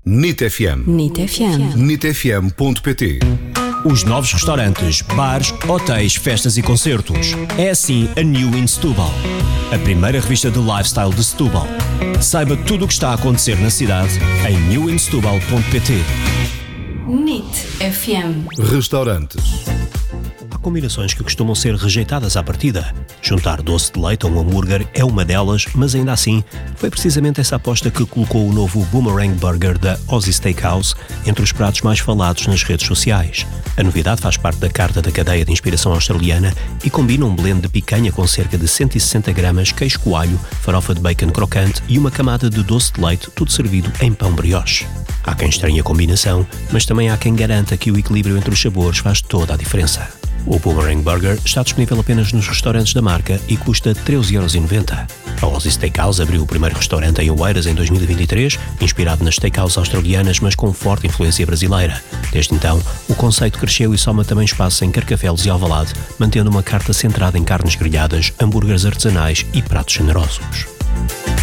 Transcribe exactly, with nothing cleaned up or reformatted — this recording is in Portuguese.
N I T F M. N I T F M. N I T F M ponto P T. Os novos restaurantes, bares, hotéis, festas e concertos. É assim a New in Setúbal. A primeira revista de lifestyle de Setúbal. Saiba tudo o que está a acontecer na cidade em new in setúbal ponto p t. N I T F M. Restaurantes. Há combinações que costumam ser rejeitadas à partida. Juntar doce de leite a um hambúrguer é uma delas, mas ainda assim, foi precisamente essa aposta que colocou o novo Boomerang Burger da Aussie Steakhouse entre os pratos mais falados nas redes sociais. A novidade faz parte da carta da cadeia de inspiração australiana e combina um blend de picanha com cerca de cento e sessenta gramas, queijo coalho, farofa de bacon crocante e uma camada de doce de leite, tudo servido em pão brioche. Há quem estranhe a combinação, mas também há quem garanta que o equilíbrio entre os sabores faz toda a diferença. O Boomerang Burger está disponível apenas nos restaurantes da marca e custa treze euros e noventa. A Aussie Steakhouse abriu o primeiro restaurante em Oeiras em dois mil e vinte e três, inspirado nas steakhouses australianas, mas com forte influência brasileira. Desde então, o conceito cresceu e soma também espaço em Carcavelos e Alvalade, mantendo uma carta centrada em carnes grelhadas, hambúrgueres artesanais e pratos generosos.